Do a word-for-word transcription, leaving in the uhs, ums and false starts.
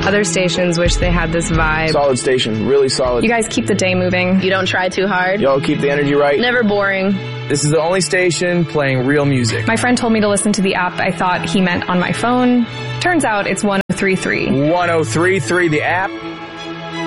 Other stations wish they had this vibe. Solid station, really solid. You guys keep the day moving. You don't try too hard. Y'all keep the energy right. Never boring. This is the only station playing real music. My friend told me to listen to the app. I thought he meant on my phone. Turns out it's one oh three point three. one oh three point three, the app.